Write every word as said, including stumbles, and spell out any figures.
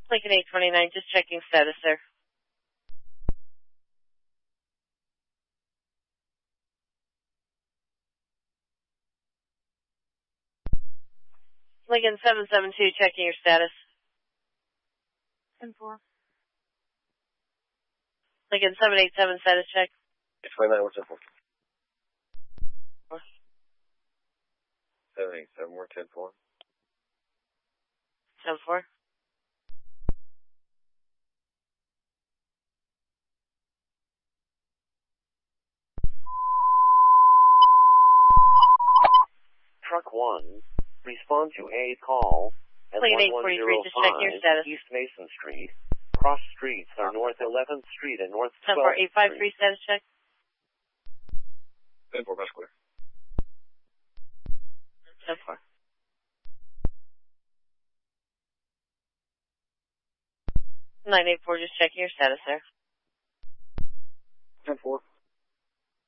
Lincoln eight twenty-nine, just checking status, sir. Lincoln seven seven two, checking your status. ten four. Lincoln seven eight seven, status check. eight twenty-nine, what's up for? What? seven eight seven, we're ten four. ten four. Truck one, respond to a call at Lincoln eight forty-three, just checking your status. East Mason Street. Cross streets are North eleventh Street and North ten four eight five three, status check. ten four, that's clear. ten four. nine eight four, just checking your status, sir. ten four.